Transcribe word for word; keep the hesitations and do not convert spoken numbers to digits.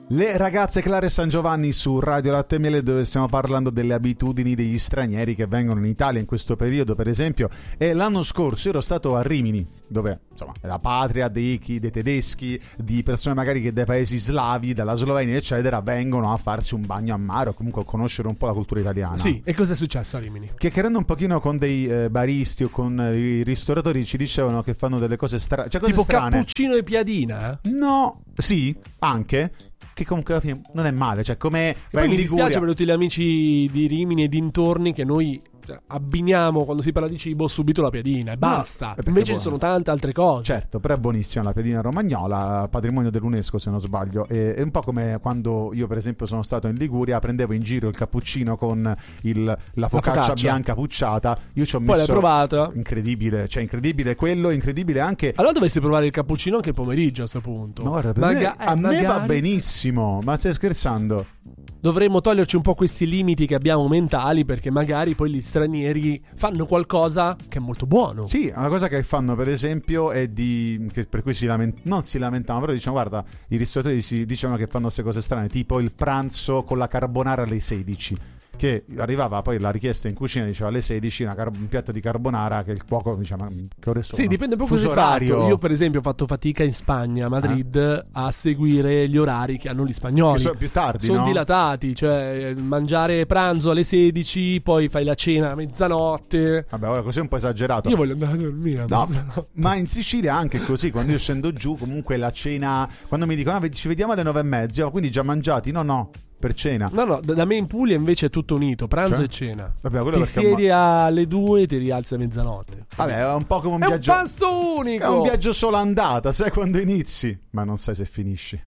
Le ragazze Clara e San Giovanni su Radio Latte e Miele, dove stiamo parlando delle abitudini degli stranieri che vengono in Italia in questo periodo, per esempio. E l'anno scorso ero stato a Rimini, dove insomma è la patria dei, dei tedeschi, di persone magari che dai paesi slavi, dalla Slovenia eccetera, vengono a farsi un bagno a mare o comunque a conoscere un po' la cultura italiana. Sì, e cosa è successo a Rimini? Chiacchierando un pochino con dei eh, baristi o con eh, i ristoratori, ci dicevano che fanno delle cose, stra- cioè cose tipo strane. cappuccino e piadina? No, sì, anche, che comunque alla fine non è male, cioè come poi mi dispiace per tutti gli amici di Rimini e dintorni che noi abbiniamo, quando si parla di cibo, subito la piadina e basta. No, invece ci sono tante altre cose. Certo, però è buonissima la piadina romagnola, patrimonio dell'UNESCO se non sbaglio. È, è un po' come quando io per esempio sono stato in Liguria, prendevo in giro il cappuccino con il, la focaccia, la focaccia bianca pucciata. Io ci ho poi messo, l'hai provata? Incredibile, cioè incredibile quello, incredibile anche. Allora dovresti provare il cappuccino anche il pomeriggio a questo punto. Ma guarda, per Maga- me, a eh, me magari... va benissimo, ma stai scherzando? Dovremmo toglierci un po' questi limiti che abbiamo mentali, perché magari poi gli stranieri fanno qualcosa che è molto buono. Sì, una cosa che fanno per esempio è di, che per cui si lamentano, non si lamentano, però diciamo guarda, i ristoratori si dicevano che fanno queste cose strane, tipo il pranzo con la carbonara alle sedici, che arrivava poi la richiesta in cucina, diceva alle sedici una car- un piatto di carbonara, che il cuoco diceva ma che ore sono? Sì, dipende proprio Fuso cosa hai fatto. orario. Io per esempio ho fatto fatica in Spagna, a Madrid, eh? a seguire gli orari che hanno gli spagnoli. Che sono più tardi, sono no? dilatati, cioè mangiare pranzo alle sedici, poi fai la cena a mezzanotte. Vabbè, ora così è un po' esagerato. Io voglio andare a dormire a no, mezzanotte. ma in Sicilia anche così, quando io scendo giù, comunque la cena, quando mi dicono ah, ci vediamo alle nove e mezza, quindi già mangiati? No, no, per cena. No, no, da me in Puglia invece è tutto unito, pranzo cioè? e cena. Vabbè, ti siedi ma... alle due e ti rialzi a mezzanotte. Vabbè, è un po' come un è viaggio. È un pasto unico. È un viaggio solo andata, sai quando inizi, ma non sai se finisci.